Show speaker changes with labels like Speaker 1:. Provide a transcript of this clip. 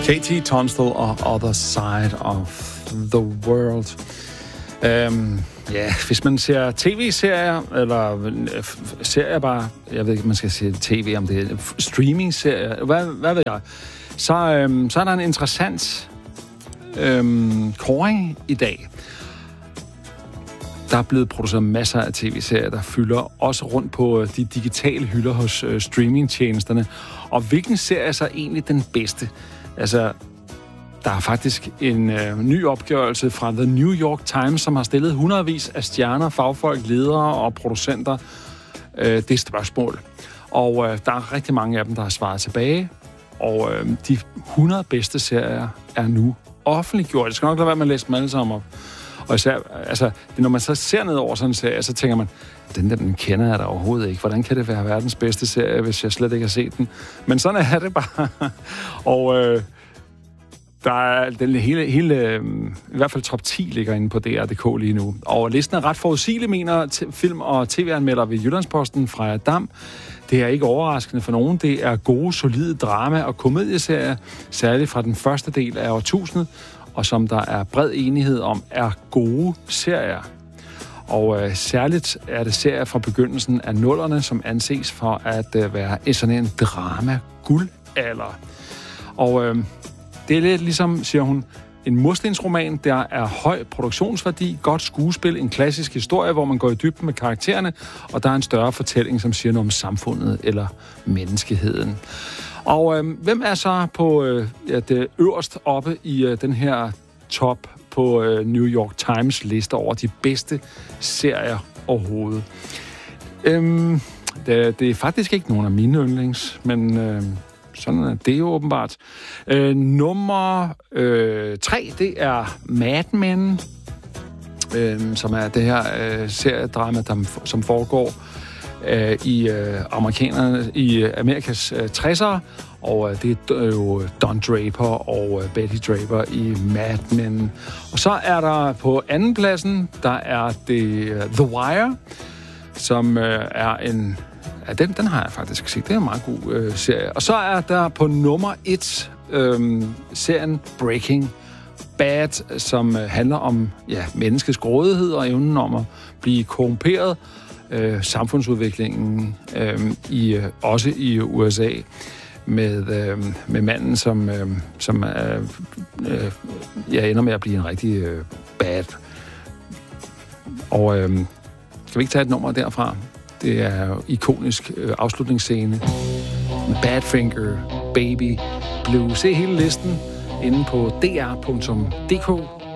Speaker 1: KT Tunstall og Other Side of the World. Hvis man ser tv-serier, eller serier bare, jeg ved ikke, man skal se tv, om det er streaming-serier, hvad ved jeg, så er der en interessant kåring i dag. Der er blevet produceret masser af tv-serier, der fylder også rundt på de digitale hylder hos streamingtjenesterne. Og hvilken serie er så egentlig den bedste? Altså, der er faktisk en ny opgørelse fra The New York Times, som har stillet hundredvis af stjerner, fagfolk, ledere og producenter det spørgsmål. Og der er rigtig mange af dem, der har svaret tilbage. Og de 100 bedste serier er nu offentliggjort. Det skal nok lade være med at læse dem alle sammen op. Og især, altså, når man så ser ned over sådan en serie, så tænker man, den kender jeg da overhovedet ikke. Hvordan kan det være verdens bedste serie, hvis jeg slet ikke har set den? Men sådan er det bare. Og der er den hele i hvert fald top 10 ligger inde på DR.dk lige nu. Og listen er ret forudsigelig, mener film- og tv-anmelder ved Jyllandsposten, Freja Dam. Det er ikke overraskende for nogen. Det er gode, solide drama- og komedieserier, særligt fra den første del af årtusindet, og som der er bred enighed om, er gode serier. Og særligt er det serier fra begyndelsen af 00'erne, som anses for at være sådan en drama-guldalder. Og det er lidt ligesom, siger hun, en murstensroman, der er høj produktionsværdi, godt skuespil, en klassisk historie, hvor man går i dybden med karaktererne, og der er en større fortælling, som siger noget om samfundet eller menneskeheden. Og hvem er så på det øverst oppe i den her top på New York Times liste over de bedste serier overhovedet? Det er faktisk ikke nogen af mine yndlings, men sådan er det jo åbenbart. Nummer 3, det er Mad Men, som er det her seriedrama, som foregår i Amerikas 60'ere, og det er jo Don Draper og Betty Draper i Mad Men. Og så er der på anden pladsen, der er det The Wire, som er en... Ja, den har jeg faktisk set. Det er en meget god serie. Og så er der på nummer 1 serien Breaking Bad, som handler om menneskets grådighed og evnen om at blive korrumperet. Samfundsudviklingen også i USA med manden, som ender med at blive en rigtig bad. Og skal vi ikke tage et nummer derfra? Det er jo ikonisk afslutningsscene med Badfinger, Baby Blue. Se hele listen inde på dr.dk.